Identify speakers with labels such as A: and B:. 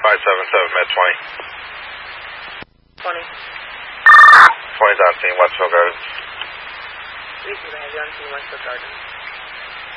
A: 577 Med 20.
B: 20.
A: 20's on scene, Westfield Gardens.
B: Recently, I have you on scene, Westfield Gardens.